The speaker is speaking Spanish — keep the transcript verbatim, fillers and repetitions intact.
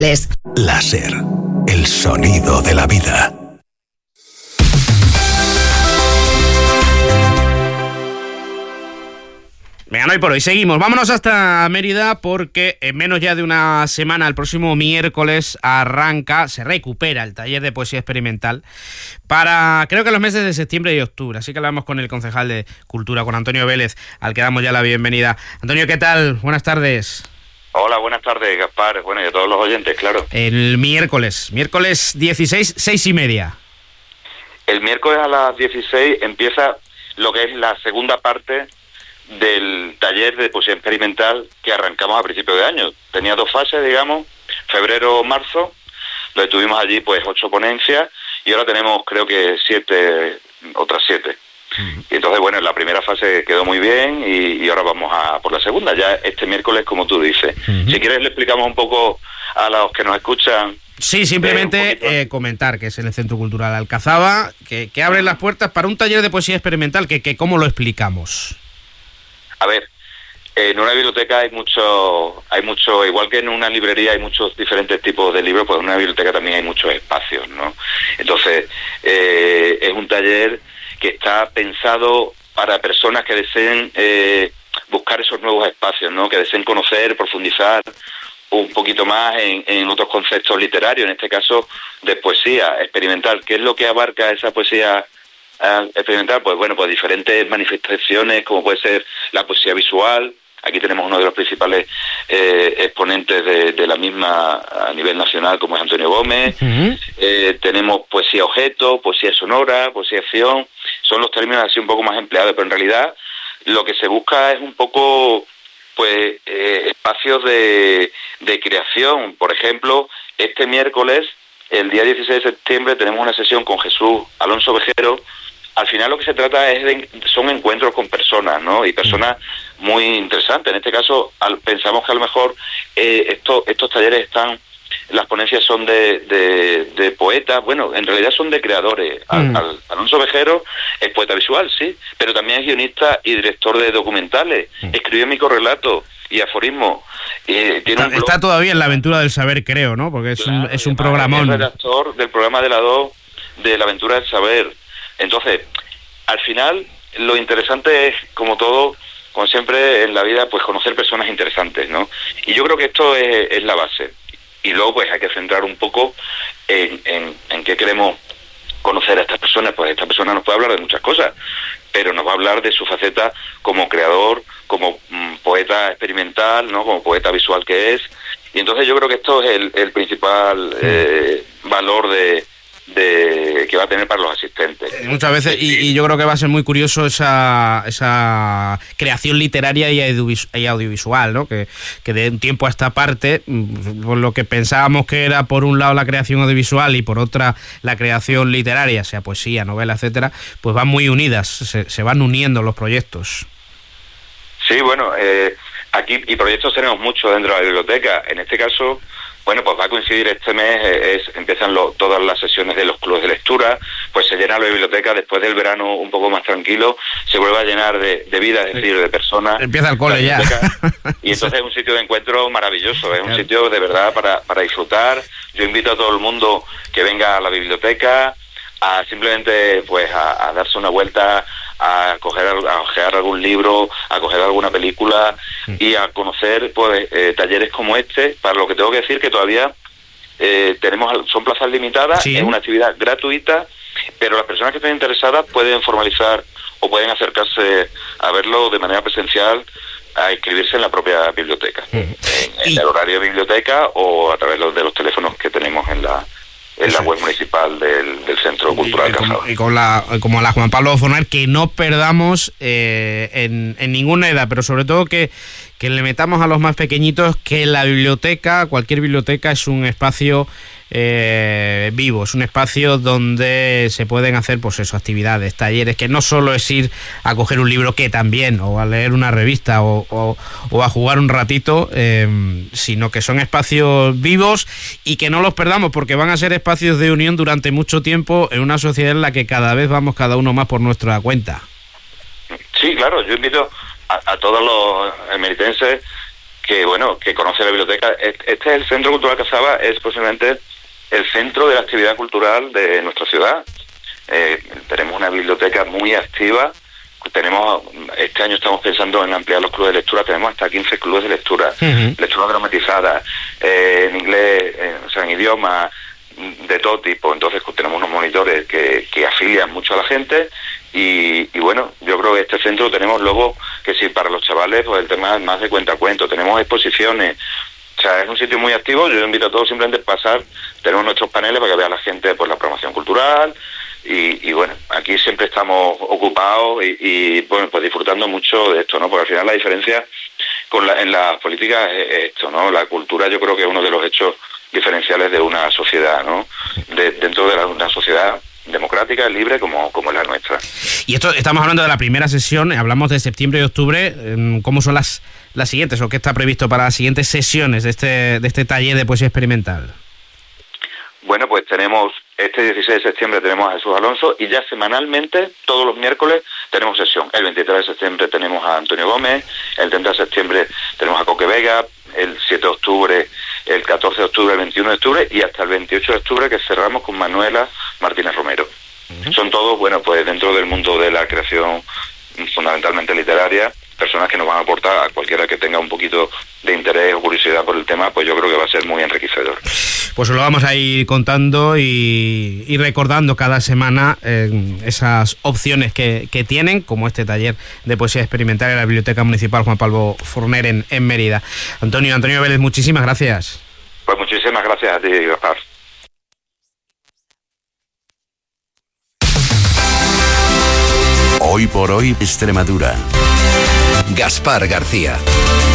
Les. Láser, el sonido de la vida. Venga, no hay por hoy, seguimos. Vámonos hasta Mérida porque en menos ya de una semana, el próximo miércoles, arranca, se recupera el taller de poesía experimental para, creo que los meses de septiembre y octubre. Así que hablamos con el concejal de Cultura, con Antonio Vélez, al que damos ya la bienvenida. Antonio, ¿qué tal? Buenas tardes. Hola, buenas tardes, Gaspar. Bueno, y a todos los oyentes, claro. El miércoles, miércoles dieciséis, seis y media. El miércoles a las dieciséis empieza lo que es la segunda parte del taller de poesía experimental que arrancamos a principios de año. Tenía dos fases, digamos, febrero, marzo, lo tuvimos allí pues ocho ponencias y ahora tenemos creo que siete, otras siete. Uh-huh. Y entonces, bueno, la primera fase quedó muy bien y, y ahora vamos a por la segunda, ya este miércoles, como tú dices. Uh-huh. Si quieres le explicamos un poco a los que nos escuchan. Sí, simplemente eh, comentar que es en el Centro Cultural Alcazaba, que, que abre las puertas para un taller de poesía experimental, que, que ¿cómo lo explicamos? A ver, en una biblioteca hay mucho, hay mucho, igual que en una librería hay muchos diferentes tipos de libros, pues en una biblioteca también hay muchos espacios, ¿no? Entonces, eh, es un taller que está pensado para personas que deseen eh, buscar esos nuevos espacios, ¿no? Que deseen conocer, profundizar un poquito más en, en otros conceptos literarios, en este caso de poesía experimental. ¿Qué es lo que abarca esa poesía experimental? Pues bueno, pues diferentes manifestaciones, como puede ser la poesía visual. Aquí tenemos uno de los principales eh, exponentes de, de la misma a nivel nacional, como es Antonio Gómez. Uh-huh. Eh, tenemos poesía objeto, poesía sonora, poesía acción. Son los términos así un poco más empleados, pero en realidad lo que se busca es un poco, pues, eh, espacios de, de creación. Por ejemplo, este miércoles, el día dieciséis de septiembre, tenemos una sesión con Jesús Alonso Vejero. Al final lo que se trata es de, son encuentros con personas, ¿no? Y personas muy interesantes. En este caso, al, pensamos que a lo mejor eh, esto, estos talleres están, las ponencias son de, de, de poetas, bueno, en realidad son de creadores. Al, mm. al, Alonso Vejero es poeta visual, sí, pero también es guionista y director de documentales. Mm. Escribió microrelatos y aforismos. Eh, tiene está, está todavía en la aventura del saber, creo, ¿no? Porque es claro, un, es un programón. Es redactor del programa de la dos de la aventura del saber. Entonces, al final, lo interesante es, como todo, como siempre en la vida, pues conocer personas interesantes, ¿no? Y yo creo que esto es, es la base. Y luego, pues hay que centrar un poco en, en, en qué queremos conocer a estas personas. Pues esta persona nos puede hablar de muchas cosas, pero nos va a hablar de su faceta como creador, como mm, poeta experimental, ¿no? Como poeta visual que es. Y entonces yo creo que esto es el, el principal eh, valor de... de que va a tener para los asistentes. Muchas veces, y, y yo creo que va a ser muy curioso esa esa creación literaria y, audiovisual, y audiovisual, ¿no? Que, que de un tiempo a esta parte, por lo que pensábamos que era por un lado la creación audiovisual y por otra la creación literaria, sea poesía, novela, etcétera, pues van muy unidas, se, se van uniendo los proyectos. Sí, bueno, eh, aquí y proyectos tenemos muchos dentro de la biblioteca. En este caso, bueno, pues va a coincidir este mes, es, empiezan lo, todas las sesiones de los clubes de lectura, pues se llena la biblioteca después del verano un poco más tranquilo, se vuelve a llenar de, de vida, es decir, de personas. Empieza el cole ya. Y entonces es un sitio de encuentro maravilloso, es un sitio de verdad para, para disfrutar. Yo invito a todo el mundo que venga a la biblioteca a simplemente pues a, a darse una vuelta, a coger a ojear algún libro, a coger alguna película y a conocer pues eh, talleres como este. Para lo que tengo que decir que todavía eh, tenemos son plazas limitadas, sí. Es una actividad gratuita, pero las personas que estén interesadas pueden formalizar o pueden acercarse a verlo de manera presencial, a inscribirse en la propia biblioteca, mm. en, en el horario de biblioteca o a través de los, de los teléfonos que tenemos en la en la web municipal del, del Centro Cultural Alcazaba. Y, y con la como la Juan Pablo Fornar, que no perdamos eh, en, en ninguna edad, pero sobre todo que, que le metamos a los más pequeñitos que la biblioteca, cualquier biblioteca, es un espacio eh, vivo, es un espacio donde se pueden hacer pues eso, actividades, talleres, que no solo es ir a coger un libro, que también, o a leer una revista o, o, o a jugar un ratito, eh, sino que son espacios vivos y que no los perdamos, porque van a ser espacios de unión durante mucho tiempo en una sociedad en la que cada vez vamos cada uno más por nuestra cuenta. Sí, claro, yo invito a, a todos los emeritenses que bueno, que conoce la biblioteca. Este es el Centro Cultural Casaba, es posiblemente el centro de la actividad cultural de nuestra ciudad. Eh, tenemos una biblioteca muy activa. Tenemos, este año estamos pensando en ampliar los clubes de lectura. Tenemos hasta quince clubes de lectura, uh-huh. lectura dramatizada, eh, en inglés, eh, o sea, en idioma, de todo tipo. Entonces tenemos unos monitores que, que afilian mucho a la gente y, y bueno, yo creo que este centro tenemos luego que sí, para los chavales, pues el tema es más de cuentacuentos, tenemos exposiciones, o sea, es un sitio muy activo. Yo invito a todos simplemente a pasar, tenemos nuestros paneles para que vea la gente pues la programación cultural y, y bueno, aquí siempre estamos ocupados y, y bueno, pues disfrutando mucho de esto, ¿no? Porque al final la diferencia con la, en las políticas es esto, ¿no? La cultura yo creo que es uno de los hechos diferenciales de una sociedad, ¿no? De, dentro de la, una sociedad democrática, libre, como, como es la nuestra. Y esto, estamos hablando de la primera sesión, hablamos de septiembre y octubre. ¿Cómo son las, las siguientes o qué está previsto para las siguientes sesiones de este, de este taller de poesía experimental? Bueno, pues tenemos, este dieciséis de septiembre tenemos a Jesús Alonso y ya semanalmente, todos los miércoles, tenemos sesión. El veintitrés de septiembre tenemos a Antonio Gómez, el treinta de septiembre tenemos a Coque Vega, el siete de octubre, el catorce de octubre, el veintiuno de octubre y hasta el veintiocho de octubre que cerramos con Manuela Martínez Romero. Uh-huh. Son todos, bueno, pues dentro del mundo de la creación fundamentalmente literaria, personas que nos van a aportar a cualquiera que tenga un poquito de interés o curiosidad por el tema, pues yo creo que va a ser muy enriquecedor. Pues lo vamos a ir contando y, y recordando cada semana eh, esas opciones que, que tienen, como este taller de poesía experimental en la Biblioteca Municipal Juan Pablo Forner en, en Mérida. Antonio, Antonio Vélez, muchísimas gracias. Pues muchísimas gracias a ti, Gaspar. Hoy por hoy, Extremadura. Gaspar García.